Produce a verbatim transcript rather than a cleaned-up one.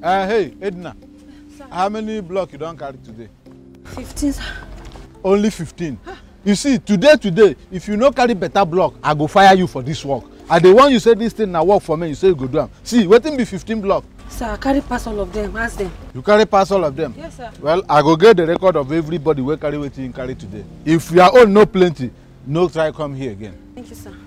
Uh, hey, Edna. Sir. How many blocks you don't carry today? Fifteen, sir. Only fifteen. Huh? You see, today, today, if you no carry better block, I go fire you for this work. And the one you say this thing now work for me, you say you go do am. See, waiting be fifteen block. Sir, I carry pass all of them. Ask them. You carry pass all of them? Yes, sir. Well, I go get the record of everybody wey carry wetin you carry today. If your own no plenty, no try come here again. Thank you, sir.